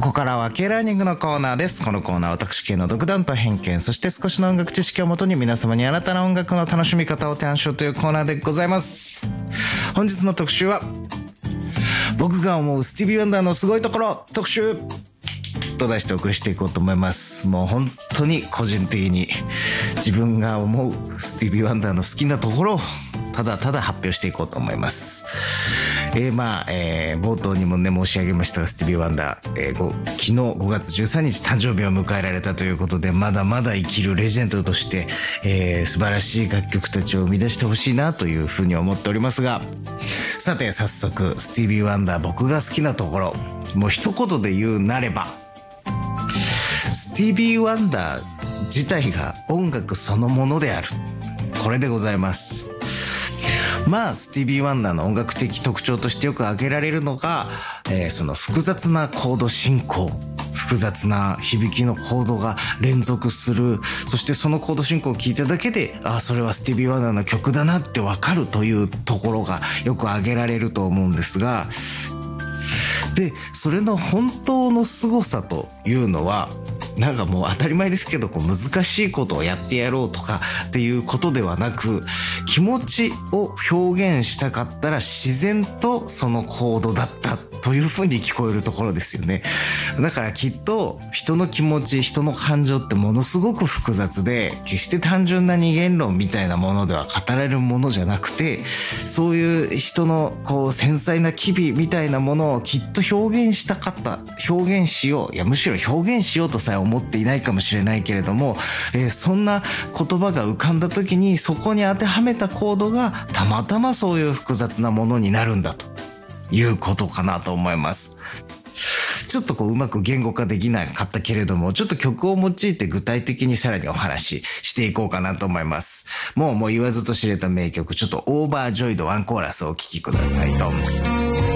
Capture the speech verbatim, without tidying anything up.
こからは K ラーニングのコーナーです。このコーナーは私 K の独断と偏見、そして少しの音楽知識をもとに皆様に新たな音楽の楽しみ方を提案しようというコーナーでございます。本日の特集は僕が思うスティービー・ワンダーのすごいところ特集と題してお送りしていこうと思います。もう本当に個人的に自分が思うスティービー・ワンダーの好きなところをただただ発表していこうと思います。えー、まあ、えー、冒頭にもね申し上げましたが、スティービー・ワンダー、えー、ご昨日ごがつじゅうさんにち誕生日を迎えられたということで、まだまだ生きるレジェンドとして、えー、素晴らしい楽曲たちを生み出してほしいなというふうに思っておりますが、さて早速スティービー・ワンダー僕が好きなところ、もう一言で言うなればスティービー・ワンダー自体が音楽そのものである、これでございます。まあスティービー・ワンダーの音楽的特徴としてよく挙げられるのが、えー、その複雑なコード進行、複雑な響きのコードが連続する、そしてそのコード進行を聞いただけで、あ、それはスティービー・ワンダーの曲だなってわかるというところがよく挙げられると思うんですが、でそれの本当の凄さというのは、なんかもう当たり前ですけど、こう難しいことをやってやろうとかっていうことではなく、気持ちを表現したかったら自然とそのコードだったというふうに聞こえるところですよね。だからきっと人の気持ち、人の感情ってものすごく複雑で、決して単純な二元論みたいなものでは語られるものじゃなくて、そういう人のこう繊細な機微みたいなものをきっと表現したかった、表現しよう、いやむしろ表現しようとさえ思っていないかもしれないけれども、えー、そんな言葉が浮かんだ時にそこに当てはめたコードがたまたまそういう複雑なものになるんだということかなと思います。ちょっとこううまく言語化できなかったけれども、ちょっと曲を用いて具体的にさらにお話ししていこうかなと思います。もうもう言わずと知れた名曲、ちょっとオーバージョイドワンコーラスをお聴きくださいと。